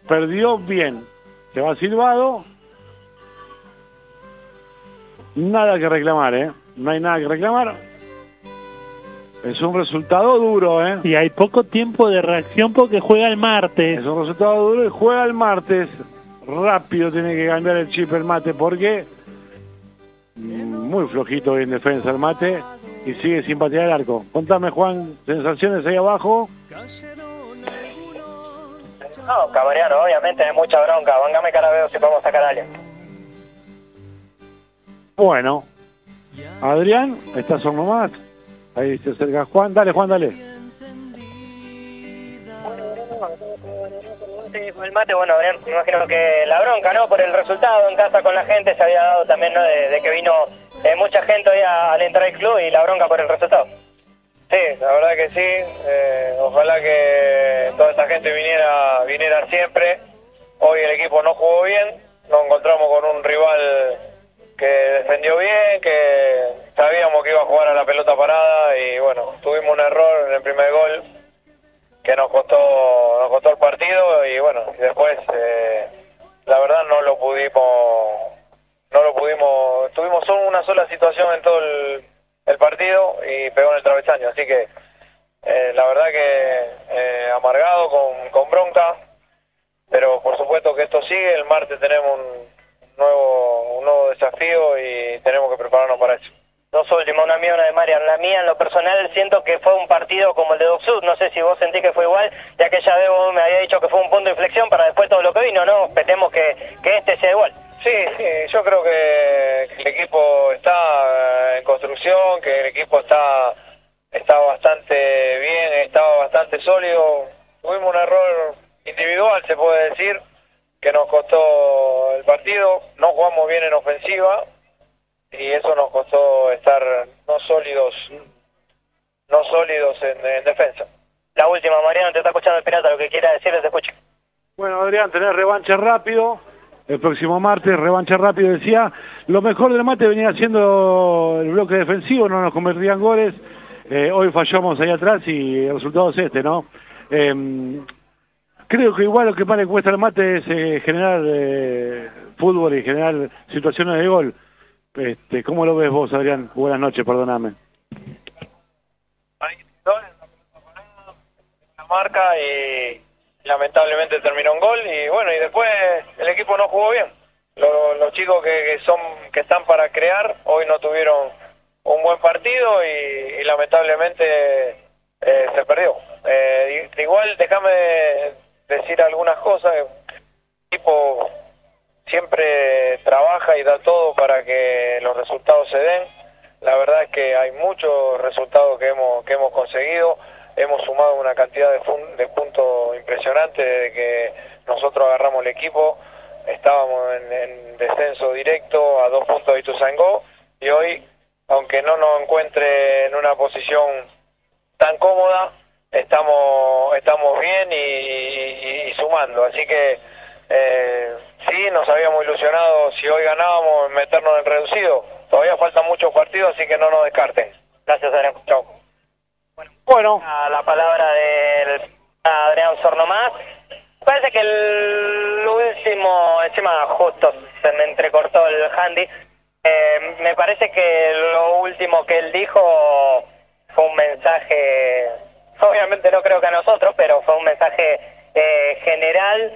perdió bien. Se va silbado. Nada que reclamar, ¿eh? No hay nada que reclamar. Es un resultado duro, ¿eh? Y hay poco tiempo de reacción porque juega el martes. Es un resultado duro y juega el martes. Rápido tiene que cambiar el chip el Mate porque muy flojito hoy en defensa el Mate y sigue sin patear el arco. Contame, Juan, sensaciones ahí abajo. No, Caballero, obviamente hay mucha bronca. Póngame cara, veo si podemos sacar a alguien. Bueno, Adrián, estás nomás. Ahí se acerca Juan. Dale, Juan, dale. El Mate, bueno, Adrián, me imagino que la bronca, ¿no? Por el resultado en casa con la gente se había dado también, ¿no? De que vino mucha gente hoy al entrar al club y la bronca por el resultado. Sí, la verdad que sí. Ojalá que toda esta gente viniera siempre. Hoy el equipo no jugó bien. Nos encontramos con un rival que defendió bien, que sabíamos que iba a jugar a la pelota parada y bueno, tuvimos un error en el primer gol que nos costó el partido y bueno, y después la verdad no lo pudimos, tuvimos una sola situación en todo el partido y pegó en el travesaño, así que la verdad que amargado, con bronca, pero por supuesto que esto sigue. El martes tenemos un nuevo desafío y tenemos que prepararnos para eso. Dos últimas, una mía y una de Marian. La mía, en lo personal, siento que fue un partido como el de Doc Sud. No sé si vos sentís que fue igual, ya que ya Debo me había dicho que fue un punto de inflexión para después todo lo que vino, ¿no? Esperemos que este sea igual. Sí, yo creo que el equipo está en construcción, que el equipo está bastante bien, estaba bastante sólido. Tuvimos un error individual, se puede decir, que nos costó el partido. No jugamos bien en ofensiva y eso nos costó estar no sólidos en defensa. La última, Mariano, te está escuchando el Pirata, lo que quiera decirle te escucho. Bueno, Adrián, tener revancha rápido. El próximo martes, revancha rápido, decía. Lo mejor del Mate venía siendo el bloque defensivo, no nos convertían goles. Hoy fallamos ahí atrás y el resultado es este, ¿no? Creo que igual lo que más le cuesta al Mate es generar fútbol y generar situaciones de gol. ¿Cómo lo ves vos, Adrián? Buenas noches, perdóname. Hay la marca y lamentablemente terminó en gol y bueno, y después el equipo no jugó bien. Los chicos que están para crear hoy no tuvieron un buen partido y lamentablemente se perdió. Igual déjame decir algunas cosas. El equipo siempre trabaja y da todo para que los resultados se den. La verdad es que hay muchos resultados que hemos conseguido. Hemos sumado una cantidad de puntos impresionante desde que nosotros agarramos el equipo. Estábamos en descenso directo a 2 puntos de Ituzaingó y hoy, aunque no nos encuentre en una posición tan cómoda, estamos bien y sumando. Así que sí, nos habíamos ilusionado si hoy ganábamos meternos en reducido. Todavía faltan muchos partidos, así que no nos descarten. Gracias, Adrián. Chao. Bueno. A la palabra del Adrián Sornomás. Parece que el último, encima justo se me entrecortó el handy. Me parece que lo último que él dijo fue un mensaje, obviamente no creo que a nosotros, pero fue un mensaje general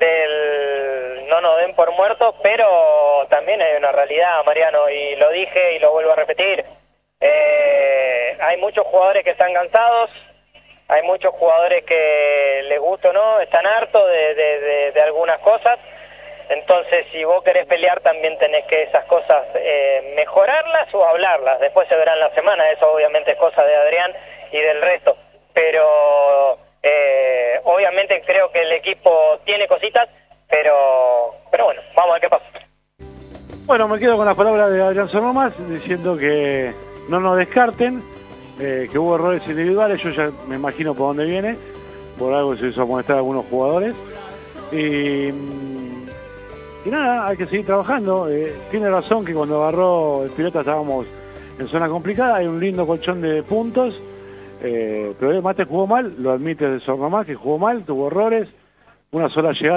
del no nos den por muertos, pero también hay una realidad, Mariano, y lo dije y lo vuelvo a repetir. Hay muchos jugadores que están cansados, hay muchos jugadores que les gusta o no, están hartos de algunas cosas. Entonces, si vos querés pelear, también tenés que esas cosas mejorarlas o hablarlas. Después se verá en la semana, eso obviamente es cosa de Adrián y del resto. Pero obviamente creo que el equipo tiene cositas, pero bueno, vamos a ver qué pasa. Bueno, me quedo con las palabras de Adrián Sornomás, diciendo que no nos descarten, que hubo errores individuales. Yo ya me imagino por dónde viene, por algo se hizo amonestar a algunos jugadores. Y nada, hay que seguir trabajando. Tiene razón que cuando agarró el Pirata estábamos en zona complicada, hay un lindo colchón de puntos, pero el Mate jugó mal, lo admite Sornomás, que jugó mal, tuvo errores, una sola llegada.